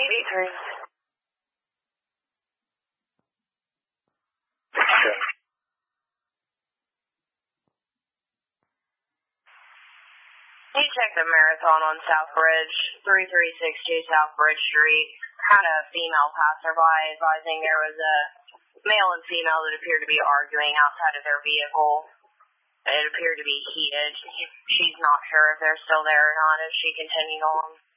83. Sure. You check the Marathon on Southbridge, 3362 Southbridge Street. Had a female passerby advising there was a male and female that appeared to be arguing outside of their vehicle. It appeared to be heated. She's not sure if they're still there or not as she continued on.